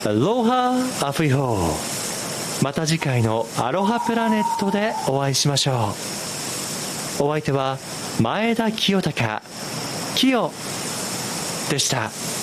アロハアフリホー。また次回のアロハプラネットでお会いしましょう。お相手は前田清隆、キヨでした。